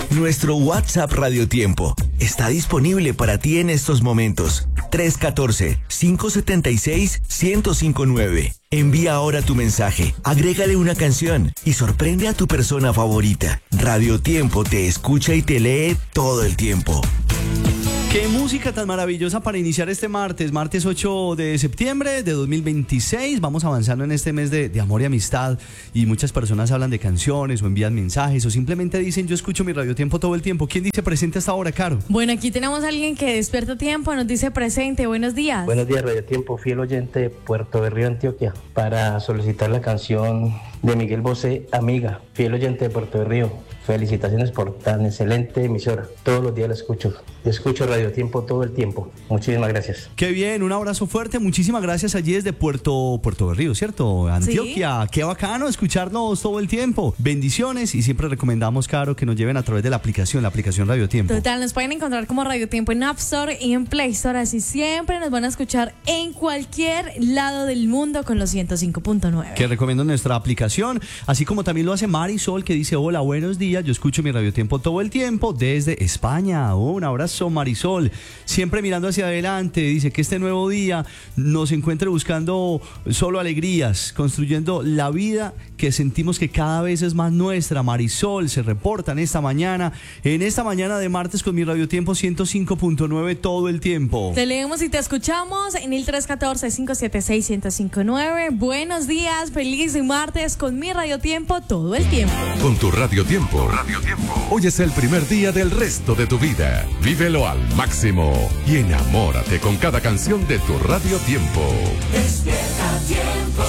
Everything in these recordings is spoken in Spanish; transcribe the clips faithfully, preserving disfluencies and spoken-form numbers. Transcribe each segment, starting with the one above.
Nuestro WhatsApp Radio Tiempo está disponible para ti en estos momentos. tres uno cuatro, cinco siete seis, uno cero cinco nueve. Envía ahora tu mensaje, agrégale una canción y sorprende a tu persona favorita. Radio Tiempo te escucha y te lee todo el tiempo. Qué música tan maravillosa para iniciar este martes, martes ocho de septiembre de dos mil veintiséis. Vamos avanzando en este mes de, de amor y amistad, y muchas personas hablan de canciones o envían mensajes o simplemente dicen yo escucho mi Radio Tiempo todo el tiempo. ¿Quién dice presente hasta ahora, Caro? Bueno, aquí tenemos a alguien que despierta tiempo, nos dice presente. Buenos días. Buenos días, Radio Tiempo, fiel oyente de Puerto Berrío, Antioquia, para solicitar la canción de Miguel Bosé, Amiga, fiel oyente de Puerto Berrío. Felicitaciones por tan excelente emisora. Todos los días la escucho. Yo escucho Radio Tiempo todo el tiempo. Muchísimas gracias. Qué bien, un abrazo fuerte. Muchísimas gracias allí desde Puerto, Puerto Berrío, ¿cierto? Antioquia. ¿Sí? Qué bacano escucharnos todo el tiempo. Bendiciones, y siempre recomendamos, Caro, que nos lleven a través de la aplicación, la aplicación Radio Tiempo. Total, nos pueden encontrar como Radio Tiempo en App Store y en Play Store. Así siempre nos van a escuchar en cualquier lado del mundo con los ciento cinco punto nueve. Que recomiendo nuestra aplicación, así como también lo hace Marisol, que dice hola, buenos días. Yo escucho mi Radio Tiempo todo el tiempo desde España. Oh, un abrazo, Marisol. Siempre mirando hacia adelante. Dice que este nuevo día nos encuentre buscando solo alegrías, construyendo la vida que sentimos que cada vez es más nuestra. Marisol se reporta en esta mañana, en esta mañana de martes con mi Radio Tiempo ciento cinco punto nueve todo el tiempo. Te leemos y te escuchamos en el tres uno cuatro, cinco siete seis, uno cero cinco nueve. Buenos días, feliz martes con mi Radio Tiempo todo el tiempo. Con tu Radio Tiempo. Radio Tiempo. Hoy es el primer día del resto de tu vida. Vívelo al máximo y enamórate con cada canción de tu Radio Tiempo. Despierta Tiempo.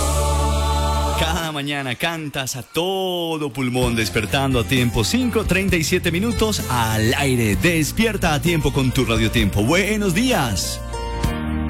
Cada mañana cantas a todo pulmón, despertando a tiempo. Cinco treinta y siete minutos al aire. Despierta a tiempo con tu Radio Tiempo. Buenos días.